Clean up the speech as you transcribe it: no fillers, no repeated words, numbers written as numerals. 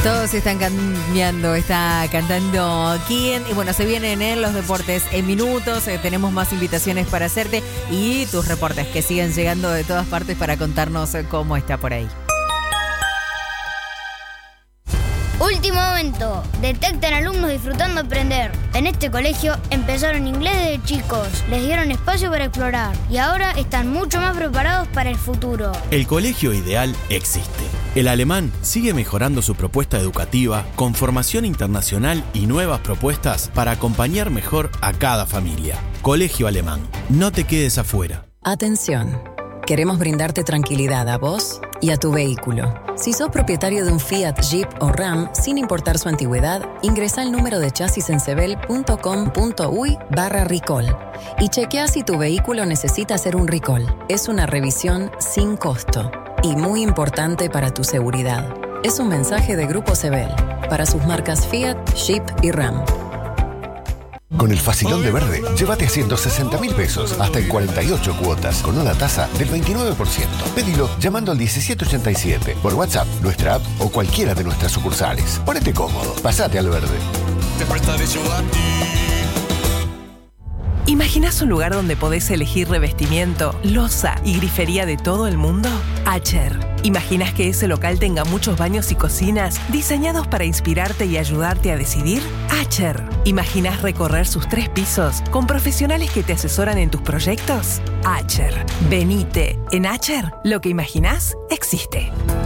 Todos están cambiando, está cantando Quién. Y bueno, se vienen en los deportes en minutos. Tenemos más invitaciones para hacerte y tus reportes que siguen llegando de todas partes para contarnos cómo está por ahí. Último momento. Detectan alumnos disfrutando aprender. En este colegio empezaron inglés desde chicos, les dieron espacio para explorar y ahora están mucho más preparados para el futuro. El colegio ideal existe. El alemán sigue mejorando su propuesta educativa con formación internacional y nuevas propuestas para acompañar mejor a cada familia. Colegio Alemán. No te quedes afuera. Atención. Queremos brindarte tranquilidad a vos y a tu vehículo. Si sos propietario de un Fiat, Jeep o Ram, sin importar su antigüedad, ingresa el número de chasis en sebel.com.uy/recall y chequea si tu vehículo necesita hacer un recall. Es una revisión sin costo y muy importante para tu seguridad. Es un mensaje de Grupo Sebel para sus marcas Fiat, Jeep y Ram. Con el Facilón de Verde, llévate a 160.000 pesos hasta en 48 cuotas con una tasa del 29%. Pedilo llamando al 1787 por WhatsApp, nuestra app o cualquiera de nuestras sucursales. Ponete cómodo, pasate al Verde. ¿Imaginás un lugar donde podés elegir revestimiento, loza y grifería de todo el mundo? Acher. ¿Imaginás que ese local tenga muchos baños y cocinas diseñados para inspirarte y ayudarte a decidir? Acher. ¿Imaginás recorrer sus 3 pisos con profesionales que te asesoran en tus proyectos? Acher. Venite. En Acher, lo que imaginás existe.